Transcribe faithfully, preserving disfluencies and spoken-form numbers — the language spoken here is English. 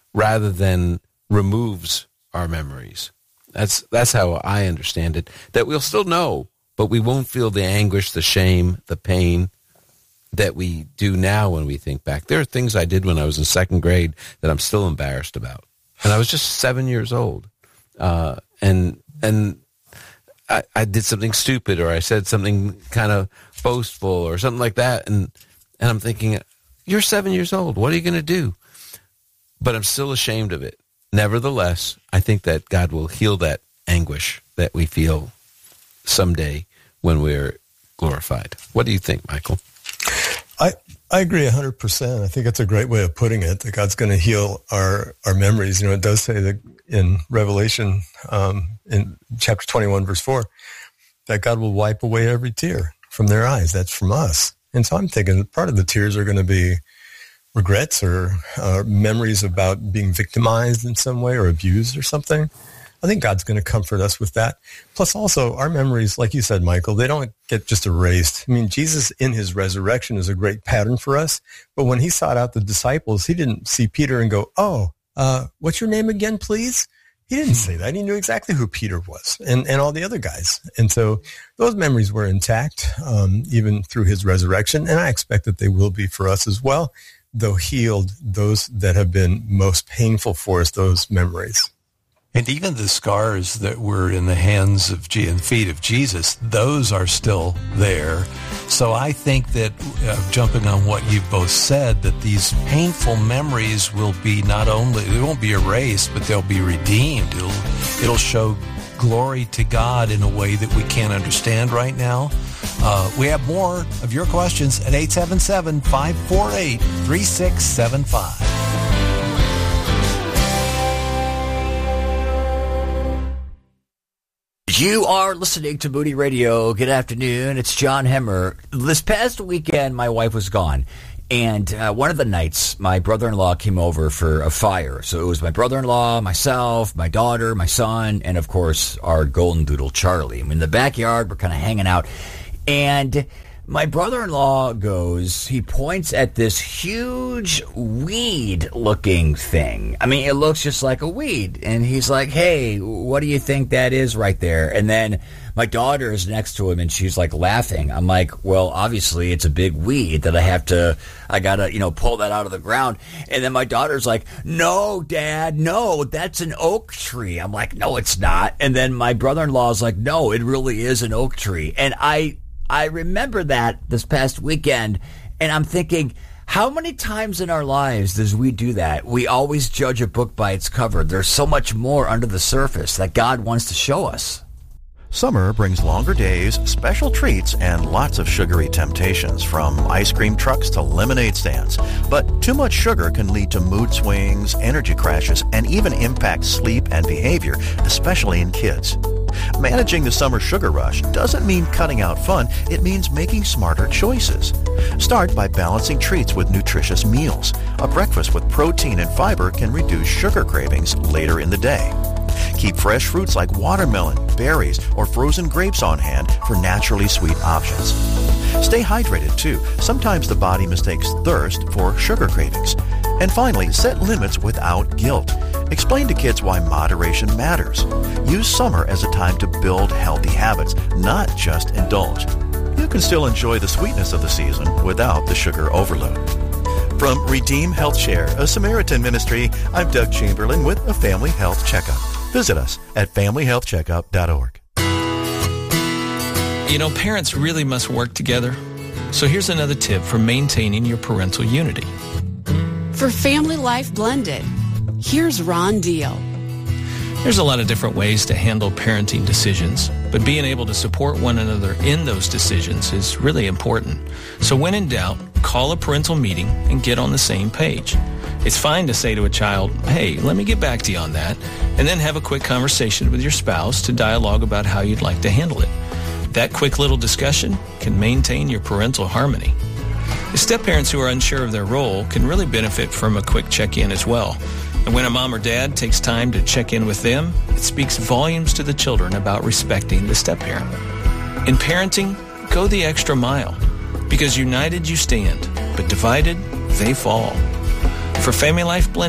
rather than removes our memories. That's that's how I understand it. That we'll still know, but we won't feel the anguish, the shame, the pain that we do now when we think back. There are things I did when I was in second grade that I'm still embarrassed about. And I was just seven years old. Uh, and and I, I did something stupid, or I said something kind of boastful or something like that. And, and I'm thinking, you're seven years old. What are you going to do? But I'm still ashamed of it. Nevertheless, I think that God will heal that anguish that we feel someday when we're glorified. What do you think, Michael? I, I agree one hundred percent. I think it's a great way of putting it, that God's going to heal our, our memories. You know, it does say that in Revelation, um, in chapter twenty-one, verse four, that God will wipe away every tear from their eyes. That's from us. And so I'm thinking part of the tears are going to be regrets or uh, memories about being victimized in some way or abused or something. I think God's going to comfort us with that. Plus also our memories, like you said, Michael, they don't get just erased. I mean, Jesus in his resurrection is a great pattern for us. But when he sought out the disciples, he didn't see Peter and go, oh, uh, what's your name again, please? He didn't say that. He knew exactly who Peter was and, and all the other guys. And so those memories were intact, um, even through his resurrection. And I expect that they will be for us as well, though healed those that have been most painful for us, those memories. And even the scars that were in the hands of G- and feet of Jesus, those are still there. So I think that, uh, jumping on what you've both said, that these painful memories will be not only, they won't be erased, but they'll be redeemed. It'll, it'll show glory to God in a way that we can't understand right now. Uh, we have more of your questions at eight seven seven, five four eight, three six seven five. You are listening to Moody Radio. Good afternoon. It's John Hemmer. This past weekend, my wife was gone. And uh, one of the nights, my brother-in-law came over for a fire. So it was my brother-in-law, myself, my daughter, my son, and, of course, our golden doodle, Charlie. I'm in the backyard. We're kind of hanging out. And my brother-in-law goes, he points at this huge weed-looking thing. I mean, it looks just like a weed. And he's like, hey, what do you think that is right there? And then my daughter is next to him, and she's, like, laughing. I'm like, well, obviously, it's a big weed that I have to, I got to, you know, pull that out of the ground. And then my daughter's like, no, Dad, no, that's an oak tree. I'm like, no, it's not. And then my brother-in-law is like, no, it really is an oak tree. And I... I remember that this past weekend, and I'm thinking, how many times in our lives does we do that? We always judge a book by its cover. There's so much more under the surface that God wants to show us. Summer brings longer days, special treats, and lots of sugary temptations, from ice cream trucks to lemonade stands. But too much sugar can lead to mood swings, energy crashes, and even impact sleep and behavior, especially in kids. Managing the summer sugar rush doesn't mean cutting out fun. It means making smarter choices. Start by balancing treats with nutritious meals. A breakfast with protein and fiber can reduce sugar cravings later in the day. Keep fresh fruits like watermelon, berries, or frozen grapes on hand for naturally sweet options. Stay hydrated, too. Sometimes the body mistakes thirst for sugar cravings. And finally, set limits without guilt. Explain to kids why moderation matters. Use summer as a time to build healthy habits, not just indulge. You can still enjoy the sweetness of the season without the sugar overload. From Redeem Health Share, a Samaritan ministry, I'm Doug Chamberlain with a Family Health Checkup. Visit us at family health checkup dot org. You know, parents really must work together. So here's another tip for maintaining your parental unity. For Family Life Blended, here's Ron Deal. There's a lot of different ways to handle parenting decisions, but being able to support one another in those decisions is really important. So when in doubt, call a parental meeting and get on the same page. It's fine to say to a child, hey, let me get back to you on that, and then have a quick conversation with your spouse to dialogue about how you'd like to handle it. That quick little discussion can maintain your parental harmony. Step-parents who are unsure of their role can really benefit from a quick check-in as well. And when a mom or dad takes time to check in with them, it speaks volumes to the children about respecting the step-parent. In parenting, go the extra mile, because united you stand, but divided, they fall. For Family Life Blended,